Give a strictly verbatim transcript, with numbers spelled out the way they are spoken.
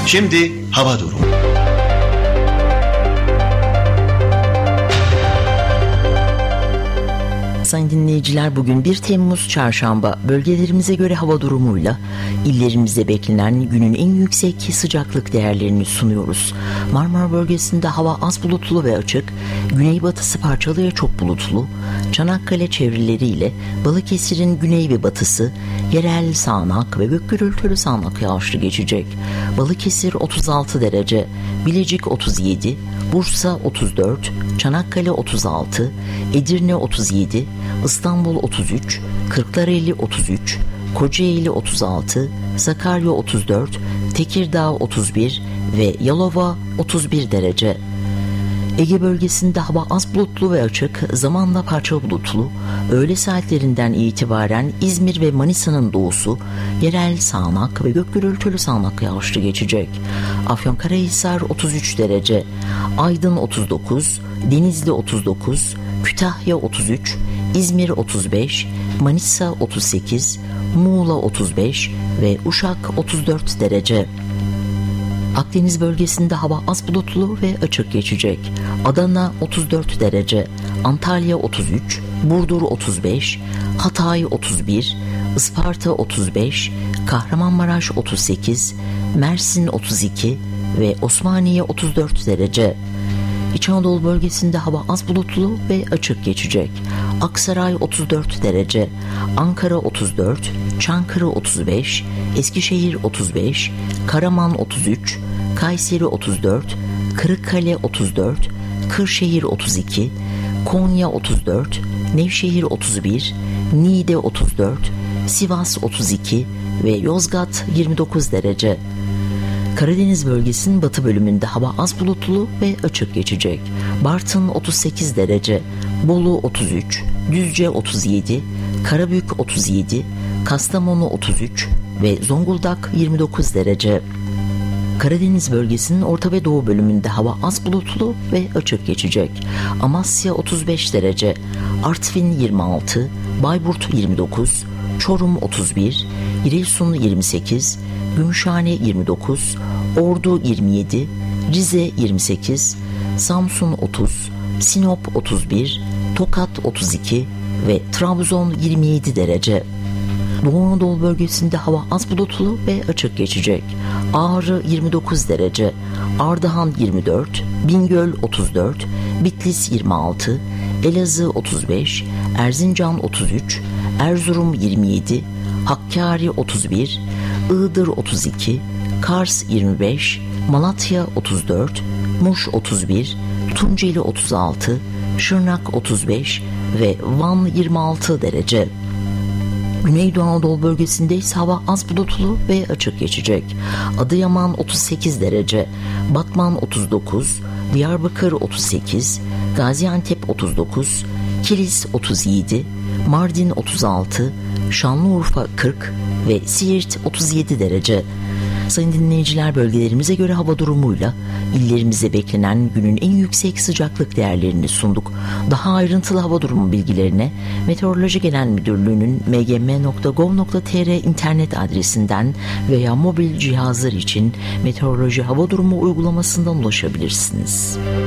Şimdi hava durumu. Sayın dinleyiciler, bugün bir Temmuz Çarşamba. Bölgelerimize göre hava durumuyla illerimizde beklenen günün en yüksek sıcaklık değerlerini sunuyoruz. Marmara bölgesinde hava az bulutlu ve açık, güneybatısı parçalıya çok bulutlu, Çanakkale çevreleriyle Balıkesir'in güney ve batısı yerel sağanak ve gök gürültülü sağanak yağışlı geçecek. Balıkesir otuz altı derece, Bilecik otuz yedi, Bursa otuz dört, Çanakkale otuz altı, Edirne otuz yedi, İstanbul otuz üç, Kırklareli otuz üç, Kocaeli otuz altı, Sakarya otuz dört, Tekirdağ otuz bir ve Yalova otuz bir derece. Ege bölgesinde hava az bulutlu ve açık, zamanla parçalı bulutlu. Öğle saatlerinden itibaren İzmir ve Manisa'nın doğusu yerel sağanak ve gök gürültülü sağanak yağışlı geçecek. Afyonkarahisar otuz üç derece, Aydın otuz dokuz, Denizli otuz dokuz, Kütahya otuz üç, İzmir otuz beş, Manisa otuz sekiz, Muğla otuz beş ve Uşak otuz dört derece. Akdeniz bölgesinde hava az bulutlu ve açık geçecek. Adana otuz dört derece, Antalya otuz üç, Burdur otuz beş, Hatay otuz bir, Isparta otuz beş, Kahramanmaraş otuz sekiz, Mersin otuz iki ve Osmaniye otuz dört derece. İç Anadolu bölgesinde hava az bulutlu ve açık geçecek. Aksaray otuz dört derece, Ankara otuz dört, Çankırı otuz beş, Eskişehir otuz beş, Karaman otuz üç, Kayseri otuz dört, Kırıkkale otuz dört, Kırşehir otuz iki, Konya otuz dört, Nevşehir otuz bir, Niğde otuz dört, Sivas otuz iki ve Yozgat yirmi dokuz derece. Karadeniz bölgesinin batı bölümünde hava az bulutlu ve açık geçecek. Bartın otuz sekiz derece, Bolu otuz üç, Düzce otuz yedi, Karabük otuz yedi, Kastamonu otuz üç ve Zonguldak yirmi dokuz derece. Karadeniz bölgesinin orta ve doğu bölümünde hava az bulutlu ve açık geçecek. Amasya otuz beş derece, Artvin yirmi altı, Bayburt yirmi dokuz, Çorum otuz bir, Giresun yirmi sekiz, Gümüşhane yirmi dokuz, Ordu yirmi yedi, Rize yirmi sekiz, Samsun otuz, Sinop otuz bir, Tokat otuz iki ve Trabzon yirmi yedi derece. Doğu Anadolu bölgesinde hava az bulutlu ve açık geçecek. Ağrı yirmi dokuz derece, Ardahan yirmi dört, Bingöl otuz dört, Bitlis yirmi altı, Elazığ otuz beş, Erzincan otuz üç, Erzurum yirmi yedi, Hakkari otuz bir, Iğdır otuz iki, Kars yirmi beş, Malatya otuz dört, Muş otuz bir, Tunceli otuz altı, Şırnak otuz beş ve Van yirmi altı derece. Güneydoğu Anadolu bölgesinde ise hava az bulutlu ve açık geçecek. Adıyaman otuz sekiz derece, Batman otuz dokuz, Diyarbakır otuz sekiz, Gaziantep otuz dokuz, Kilis otuz yedi, Mardin otuz altı, Şanlıurfa kırk ve Siirt otuz yedi derece. Sayın dinleyiciler, bölgelerimize göre hava durumuyla illerimizde beklenen günün en yüksek sıcaklık değerlerini sunduk. Daha ayrıntılı hava durumu bilgilerine Meteoroloji Genel Müdürlüğü'nün m g m nokta gov nokta t r internet adresinden veya mobil cihazlar için meteoroloji hava durumu uygulamasından ulaşabilirsiniz.